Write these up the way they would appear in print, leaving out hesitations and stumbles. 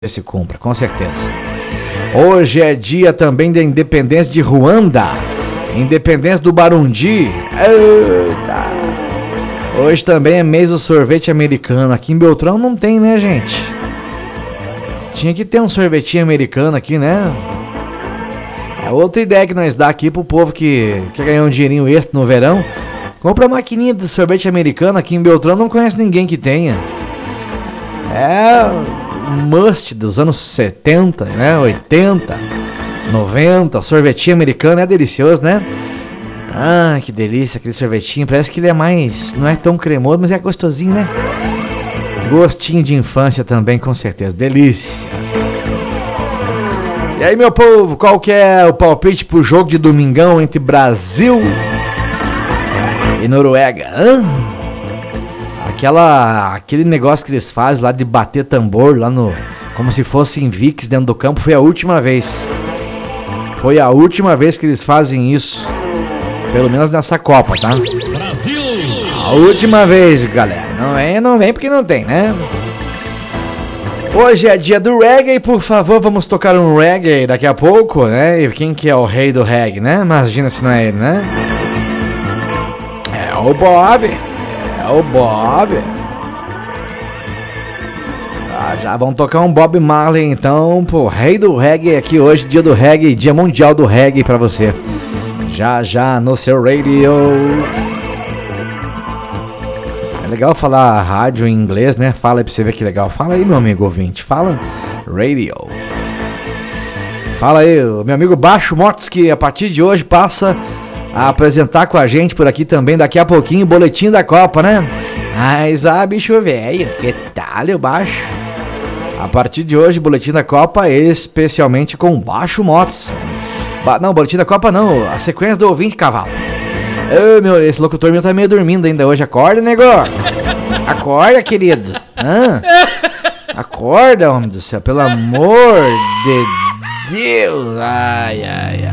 se cumpra, com certeza. Hoje é dia também da independência de Ruanda, independência do Burundi. Eita. Hoje também é mês do sorvete americano. Aqui em Beltrão não tem, né, gente? Tinha que ter um sorvetinho americano aqui, né? É outra ideia que nós dá aqui pro povo que quer ganhar um dinheirinho extra no verão. Compra a maquininha de sorvete americano. Aqui em Beltrão não conhece ninguém que tenha. É must dos anos 70, né? 80, 90. Sorvetinho americano é delicioso, né? Ah, que delícia aquele sorvetinho. Parece que ele é mais... não é tão cremoso, mas é gostosinho, né? Gostinho de infância também, com certeza. Delícia. E aí, meu povo, qual que é o palpite pro jogo de domingão entre Brasil e Noruega? Aquele negócio que eles fazem lá de bater tambor lá no... como se fosse Invictus dentro do campo, foi a última vez. Foi a última vez que eles fazem isso. Pelo menos nessa Copa, tá? Brasil! A última vez, galera. Não vem porque não tem, né? Hoje é dia do reggae, por favor, vamos tocar um reggae daqui a pouco, né? E quem que é o rei do reggae, né? Imagina se não é ele, né? É o Bob. É o Bob. Ah, já vamos tocar um Bob Marley então, pô, rei do reggae aqui hoje, dia do reggae, dia mundial do reggae pra você. Já no seu radio. É legal falar rádio em inglês, né? Fala aí pra você ver que legal. Fala aí, meu amigo ouvinte. Fala radio. Fala aí, meu amigo Baixo Motos, que a partir de hoje passa a apresentar com a gente por aqui também, daqui a pouquinho, o boletim da Copa, né? Mas, bicho velho, que tal o Baixo? A partir de hoje, boletim da Copa, especialmente com Baixo Motos. Não, boletim da Copa não, a sequência do ouvinte, cavalo. Esse locutor meu tá meio dormindo ainda hoje. Acorda, nego. Acorda, querido. Acorda, homem do céu, pelo amor de Deus. Ai.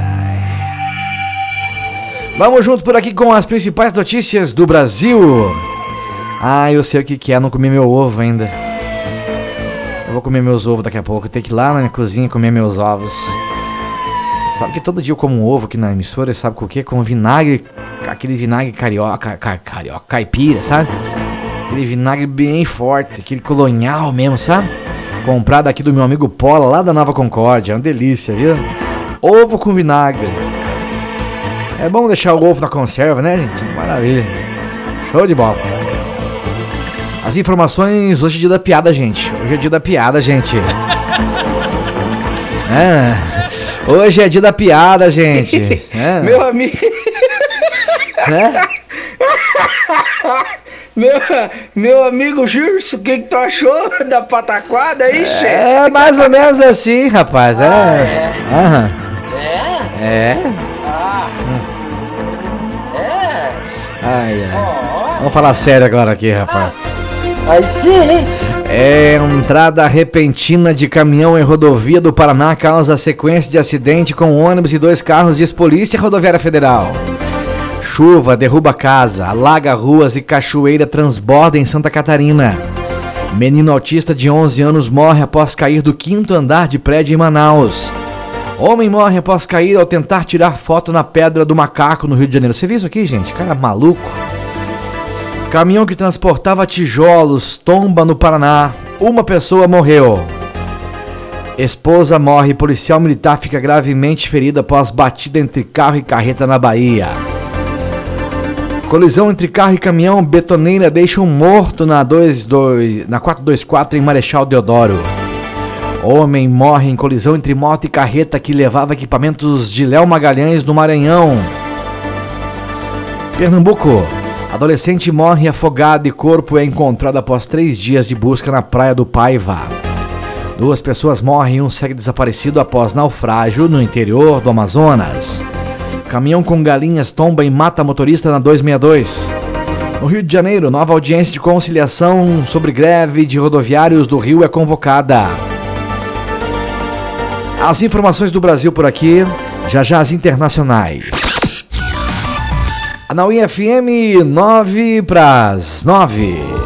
Vamos junto por aqui com as principais notícias do Brasil. Eu sei o que é, não comi meu ovo ainda. Eu vou comer meus ovos daqui a pouco. Tem que ir lá na minha cozinha comer meus ovos. Sabe que todo dia eu como um ovo aqui na emissora, sabe com o quê? Com vinagre, aquele vinagre carioca, caipira, sabe? Aquele vinagre bem forte, aquele colonial mesmo, sabe? Comprado aqui do meu amigo Pola, lá da Nova Concórdia, é uma delícia, viu? Ovo com vinagre. É bom deixar o ovo na conserva, né, gente? Maravilha. Show de bola. As informações, hoje é dia da piada, gente. Hoje é dia da piada, gente. Hoje é dia da piada, gente. Meu amigo. Meu amigo Girso, o que tu achou da pataquada aí, chefe? É mais ou menos assim, rapaz. É? Vamos falar sério agora aqui, rapaz. Aí sim. Entrada repentina de caminhão em rodovia do Paraná causa sequência de acidente com ônibus e 2 carros de Polícia Rodoviária Federal. Chuva derruba casa, alaga ruas e cachoeira transborda em Santa Catarina. Menino autista de 11 anos morre após cair do 5º andar de prédio em Manaus. Homem morre após cair ao tentar tirar foto na Pedra do Macaco, no Rio de Janeiro. Você viu isso aqui, gente? Cara maluco. Caminhão que transportava tijolos tomba no Paraná. Uma pessoa morreu. Esposa morre. Policial militar fica gravemente ferida após batida entre carro e carreta na Bahia. Colisão entre carro e caminhão. Betoneira deixa um morto na 424 em Marechal Deodoro. Homem morre em colisão entre moto e carreta que levava equipamentos de Léo Magalhães no Maranhão. Pernambuco. Adolescente morre afogado e corpo é encontrado após 3 dias de busca na praia do Paiva. 2 pessoas morrem e um segue desaparecido após naufrágio no interior do Amazonas. Caminhão com galinhas tomba e mata motorista na 262. No Rio de Janeiro, nova audiência de conciliação sobre greve de rodoviários do Rio é convocada. As informações do Brasil por aqui, já as internacionais. A Nauí FM 9 para as 9.